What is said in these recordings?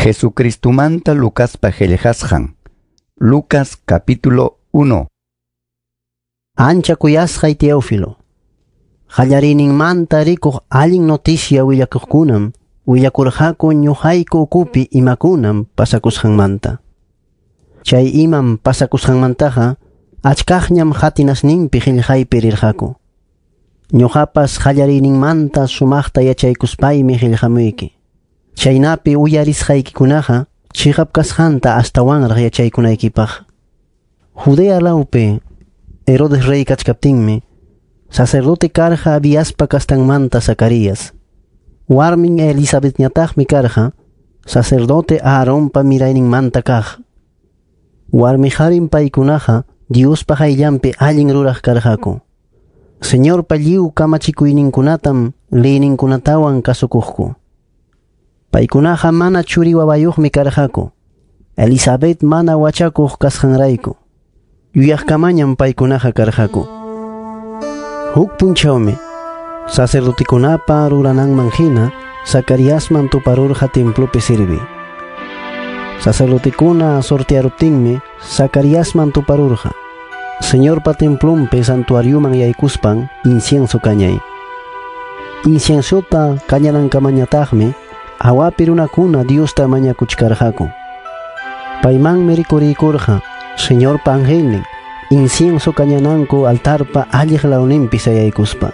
Jesucristumanta Lucas pajelejasjan. Lucas capítulo 1. Ancha kuyasqay Teófilo. Manta rikuq allin noticia willakuqkunam willakurqaku ñuqayku ukupi imakunam pasakusqanmanta. Chay imam pasakusqanmantaqa achkaqñam hatinasninpi qillqaypi rirqaku. Ñuqapas qallariyninmanta sumaqta yachaykuspaymi qillqamuyki. Chaynapi uyarisqaykikunaqa chiqap kasqanta astawanraq yachaykunaykipaq. Judea lawpi Herodes rey kachkaptinmi sacerdote karqa Abiaspa kastanmanta Zacarías. Warmin Elizabetñataqmi karqa sacerdote Aaronpa mirayninmanta kaq. Warmi qarin paykunaqa Diospa qayllanpi allin ruraq karqaku. Señorpa lliw kamachikuyninkunatam leyninkunatawan kasukuqku. Paykunaqa mana churi wawayuqmi karqaku. Elizabeth mana wachakuq kasqanrayku. Yuyaqkamañam paykunaqa karqaku. Huk punchawmi sacerdotikunapa rurananman hina Zacariasman tuparurqa templopi sirvi. Sacerdotikuna sortearuptinmi Zacariasman tuparurqa. Señorpa templompi santuariuman yaykuspan incienso kañay. Inciensota kañanankamañataqmi awapi runakuna Diosta mañakuchkarqaku. Paymanmi rikuriykurqa Señorpa angelnin incienso kañananku altarpa alliq lawninpi sayaykuspa.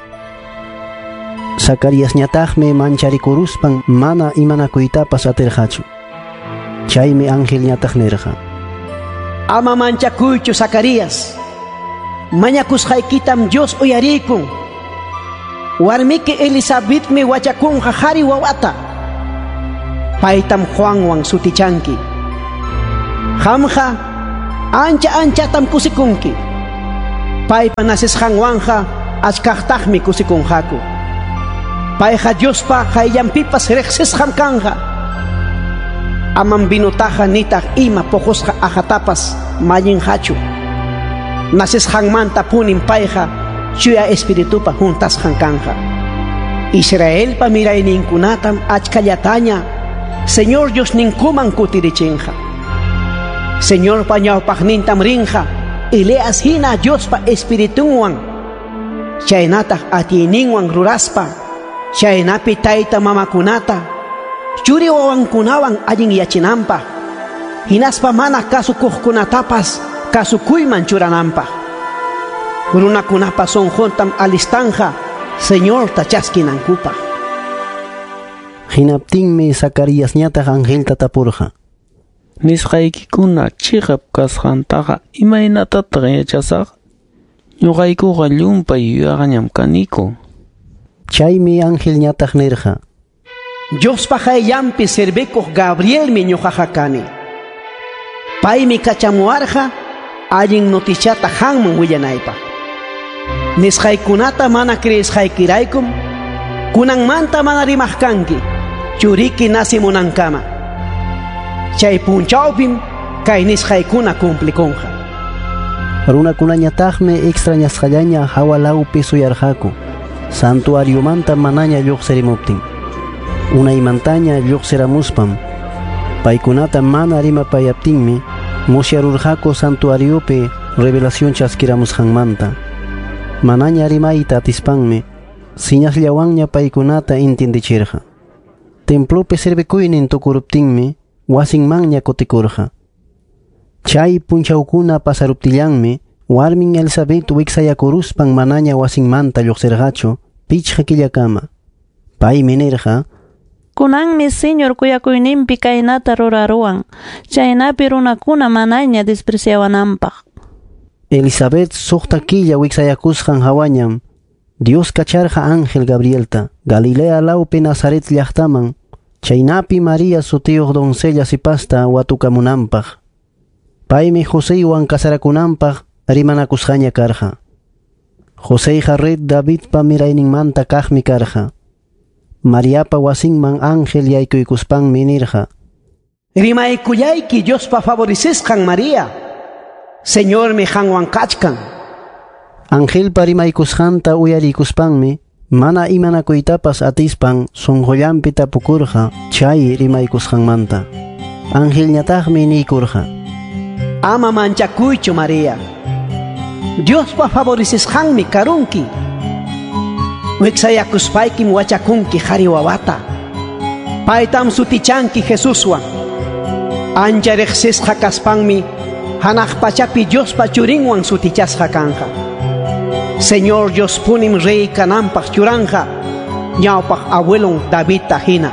Zacariasñataqmi mancharikuruspam mana imanakuytapas atirqachu. Chaymi angelñataq nirqa: Ama manchakuychu Zacarías, mañakusqaykitam Dios uyarikun. Warmiki Elizabethmi wachakunqa qhari wawata. Paytam Juanwan sutichanki. Qamqa anchatam kusikunki. Paypa nasisqanwanqa achkaqtaqmi kusikunqaku. Payqa Diospa qayllanpipas riqsisqam kanqa. Aman binutaqa nitaq ima puqusqa ajatapas mallinqachu. Nasisqanmanta punin payqa chuya espiritupa juntasqan kanqa. Israelpa mirayninkunatam achkallataña Señor Dios ninkuman kutirichinqa. Señorpa ñawpaqnintam rinqa Elias hina Diospa espiritunwan. Chaynataq atiyninwan ruraspa chaynapi tayta mamakunata churi wawankunawan allin yachinanpaq. Hinaspa mana kasukuqkunatapas kasukuyman churananpaq. Runakunapa sonjontam alistanqa Señorta chaskinankupaq. Hinaptinmi Zacariasñataq angelta tapurqa: Nisqaykikuna chiqap kasqantaqa imaynatataq yachasaq? Ñuqaykuqa llumpay yuyaqañam kaniku. Chaymi angelñataq nirqa: Diospa qayllanpi servikuq Gabrielmi ñuqaqa kani. Paymi kachamuwarqa allin noticiata hanman willanaypaq. Nisqaykunata mana creisqaykiraykum kunanmanta mana rimaq kanki churiki nasimunankama. Chay punchawpim kay nisqaykuna cumplikunqa. Runakunañataqmi extrañasqallaña hawalawpi suyarqaku santuariumanta manaña lluqsirimuptin. Unaymantaña lluqsiramuspam paykunata mana rimapayaptinmi musyarurqaku santuariopi revelación chaskiramusqanmanta. Manaña rimayta atispanmi siñasllawanña paykunata intindichirqa. Templopi servikuynin tukuruptinmi wasinmanña kutikurqa. Chay punchawkuna pasaruptillanmi warmin Elizabeth wiksayakuruspan manaña wasinmanta lluqsirqachu pichqa killakama. Paymi nirqa: Kunanmi Señor kuyakuyninpi kaynata ruraruwan. Chaynapi runakuna manaña despreciawananpaq. Elizabeth suqta killa wiksayakusqan hawañam Dios kacharqa ángel Gabrielta Galilea lawpi Nazaret llaqtaman. Chaynapi María sutiyuq doncella sipasta watukamunanpaq. Paymi Joséwan kasarakunanpaq rimanakusqaña karqa. Joséqa rey Davidpa mirayninmanta kaqmi karqa. Mariapa wasinman ángel yaykuykuspanmi nirqa: Rimaykullayki Diospa favorisisqan María. Señormi qanwan kachkan. Angelpa rimaykusqanta uyarikuspanmi mana imanakuytapas atispan sunqullanpi tapukurqa chay rimaykusqanmanta. Ángel ñataqmi nikurqa. Ama manchakuychu María. Diospa favorecisqanmi karunki. Wiksayakuspaykim wachakunki qhari wawata. Paytam sutichanki Jesuswan. Ancha riqsisqa kaspanmi hanaq pachapi Diospa churinwan sutichasqa kanja. Señor Dios punim rey kananpaq churanja ñawpaq abuelon David hina.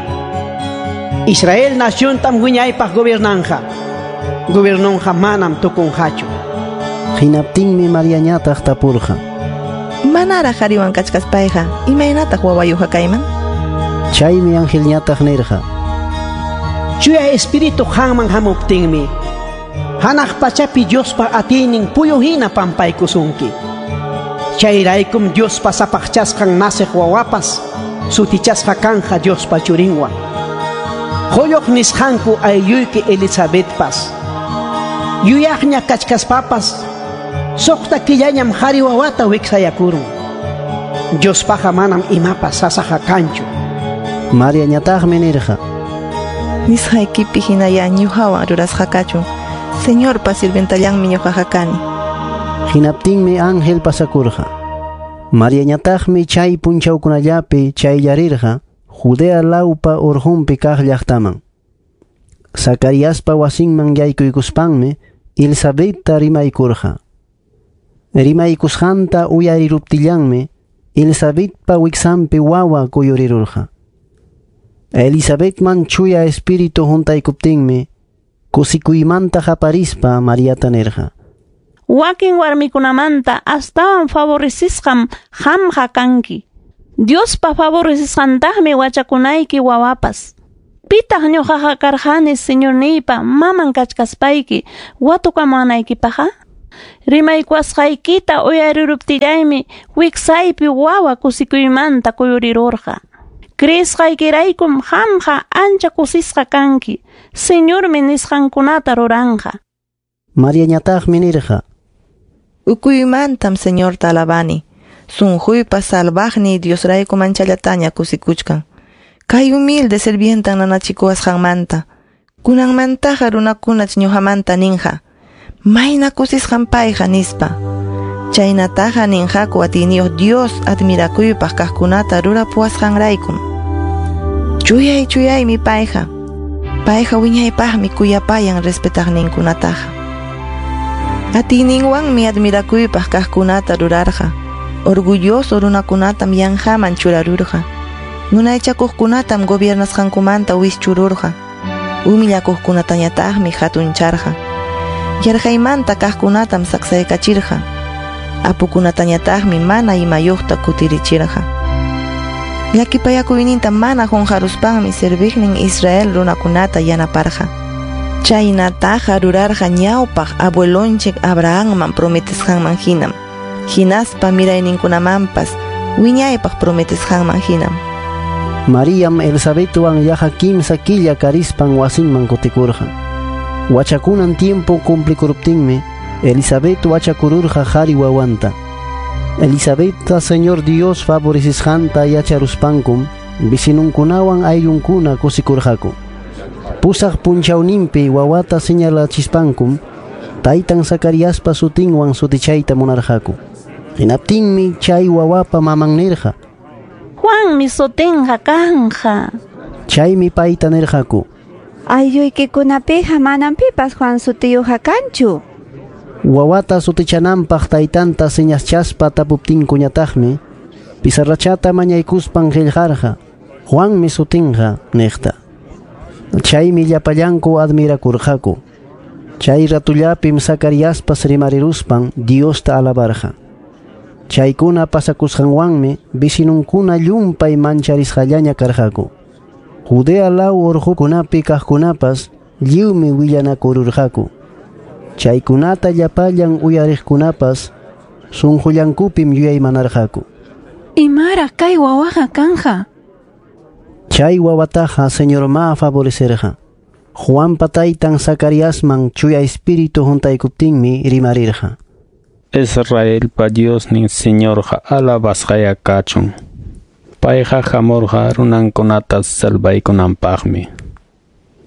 Israel naciontam wiñaypaq gobernanja. Gobernonja manam tukunjachu. Hinaptinmi María ñataq tapurqa. Manara qhariwan kachkaspayqa imaynataq wawayuqa kayman? Chaymi ángel ñataq nirqa. Chuya espíritu hanman hamuptinmi hanaq pachapi Diospa atinin puyo hina pampaykusunki. Chayraykum Diospa sapaqchasqan nasiq wawapas sutichasqa kanja Diospa churinwan. Qoyoq nisqanku aylluyki Elizabetpas. Yuyaqña kachkaspapas suqta killañam qhari wawata wiksayakurun. Diospaqa manam imapas sasaqa kanchu. María ñataqmi nirqa. Nisqaykipi hinalla ñuqawan rurasqakachu. Señorpa sirventallanmi ñuqaqa kani. Hinaptinmi ángel pasakurqa. María ñataqmi chay punchawkunallapi chayllarirqa Judea laupa urjunpi kaq llaqtaman. Zacariaspa wasinman yaykuykuspanmi Elisabetta rimaykurqa. Rimaykusqanta uyariruptillanmi Elisabetpa wiksanpi wawa kuyurirurqa. Elisabetman chuya espíritu juntaykuptinmi kusikuymanta qaparispa Mariata nirqa. Wakin warmikunamanta astawan favorecisqam qamqa kanki. Diospa favorecisqantaqmi wachakunayki wawapas. Pitaq ñuqaqa karqani Señor niypa maman kachkaspayki watukamanaykipaqqa? Rimaykuasqaykita uyariruptillaymi wiksaypi wawa kusikuymanta kuyurirurqa. Creesqaykiraykum qamqa ancha kusisqa kanki. Señormi nisqankunata ruranqa. María ñataqmi nirqa. Ukuymantam Señorta alabani. Sunjuypa salvaqni Diosrayku manchallataña kusikuchkan. Kay humilde sirvientan nanachikuasqanmanta. Kunanmantaqa runakunach ñuqamanta ninqa. Mayna kusisqan payqa nispa. Chaynataqa ninqaku atiniyuq Dios admirakuypaq kaqkunata rurapuwasqanraykum. Chuyaymi payqa. Payqa wiñaypaqmi kuyapayan respetaqninkunataqa. Atininwanmi admirakuypaq kaqkunata rurarqa. Orgulloso runakunatam yanqaman churarurqa. Munaychakuqkunatam gobiernasqankumanta wischururqa. Humillakuqkunatañataqmi hatuncharqa. Yarqaymanta kaqkunatam saqsaykachirqa. Apukunatañataqmi mana imayuqta kutirichirqa. Llakipayakuyninta mana qunqaruspanmi serviqnin Israel runakunata yanaparqa. Chaynataqa rurarqa ñawpaq abuelonchik Abrahamman prometisqanman hinam. Hinaspa mirayninkunamanpas wiñaypaq prometisqanman hinam. Mariam Elisabetwan yaqa kimsa killa karispan wasinman kutikurqa. Wachakunan tiempo cumplikuruptinmi Elisabet wachakururqa qhari wawanta. Elisabetta Señor Dios favorecisqanta yacharuspankum visinunkunawan ayllunkuna kusikurqaku. Pusaq punchawninpi wawata señalachispankum taytan Zacariaspa sutinwan sutichayta munarqaku. Hinaptinmi chay wawapa maman nirqa. Juanmi sutinqa kanqa. Chaymi payta nirqaku. Aylluykikunapija manam pipas Juan sutiyuqa kanchu. Wawata sutichananpaq taytanta señaschaspa tapuptinkuñataqmi pizarrachata mañaykuspan qillqarqa. Juanmi sutinqa niqta. Chaymi llapallanku admirakurqaku. Chay ratullapim Zacariaspas rimariruspan Diosta alabarqa. Chaykuna pasakusqanwanmi vecinunkuna llumpay mancharisqallaña karqaku. Judea law urqukunapi kaqkunapas lliwmi willanakururqaku. Chaykunata llapallan uyariqkunapas sunqullankupim yuyaymanarqaku. Imara kay wawaqa kanja. Chay wawataqa Señor ma favorecerqa. Juanpa taytan Zacariasman chuya espíritu juntaykuptinmi rimarirqa. Israelpa Diosnin Señorqa alabasqaya kachun. Payqa hamurqa runankunata salvaykunanpaqmi.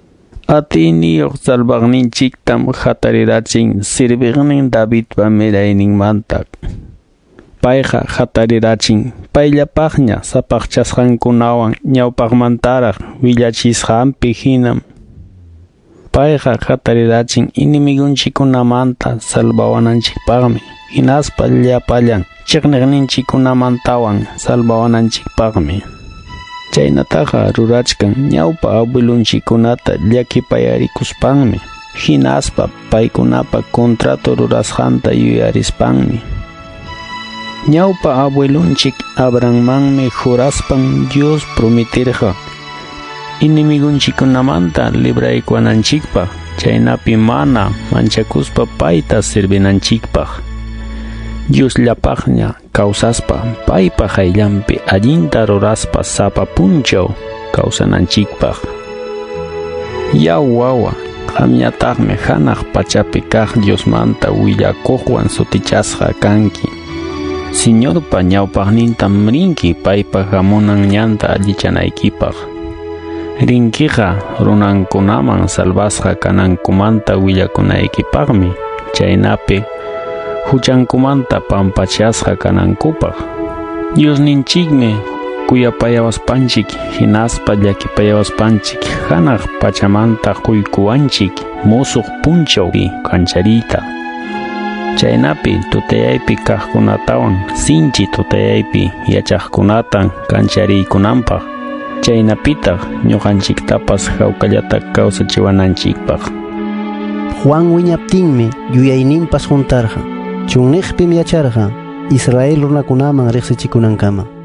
Atiniyuq salvaqninchiktam hatarirachin sirviqnin Davidpa mirayninmantak. Payqa hatarirachin payllapaqña sapaqchasqankunawan ñawpaqmantaraq willachisqanpi hinam. Payqa hatarirachin inimigunchikkunamanta salvawananchikpaqmi, hinaspa llapallan chiqniqninchikkunamantawan salvawananchikpaqmi. Chaynataqa rurachkan ñawpa abuelunchikkunata llakipayarikuspanmi, hinaspa paykunapa contrato rurasqanta yuyarispanmi. Ñawpa abuelunchik Abrahammanmi juraspan Dios prometirqa inimigunchikkunamanta libraykuwananchikpaq, chaynapi mana manchakuspa payta sirvinanchikpaq. Diosllapaqña kawsaspa paypa hayllanpi allinta ruraspa sapa punchaw kawsananchikpaq. Yaw wawa, qamñataqmi hanaq pachapi kaq Diosmanta willakuqwan sutichasqa kanki. Señorpa ñawpaqnintam rinki paypa hamunan ñanta allichanaykipaq. Rinkiqa runankunaman salvasqa kanankumanta willakunaykipaqmi, chaynapi huchankumanta pampachasqa kanankupaq. Diosninchikmi kuyapayawaspanchik, hinaspa llakipayawaspanchik hanaq pachamanta quykuwanchik musuq punchawpi kanchariyta. Chaynapi tutayaypi kaqkunatawan sinchi tutayaypi yachaqkunatan kanchariykunanpaq. Chaynapitaq ñuqanchiktapas hawkallata kawsachiwananchikpaq. Juan wiñaptinmi yuyayninpas juntarqa, chunniqpim yacharqa Israel runakunaman riqsichikunankama.